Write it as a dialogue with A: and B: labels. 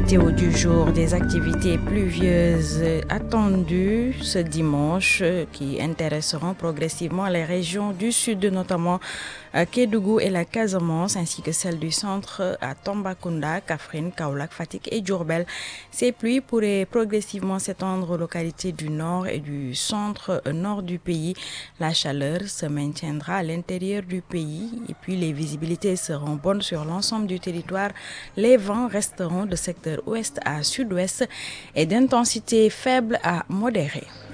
A: météo du jour, des activités pluvieuses attendues ce dimanche qui intéresseront progressivement les régions du sud, notamment Kédougou et la Casamance, ainsi que celles du centre à Tambacounda, Kaffrine, Kaolack, Fatick et Diourbel. Ces pluies pourraient progressivement s'étendre aux localités du nord et du centre-nord du pays. La chaleur se maintiendra à l'intérieur du pays et puis les visibilités seront bonnes sur l'ensemble du territoire. Les vents resteront de secteur ouest à sud-ouest et d'intensité faible à modérée.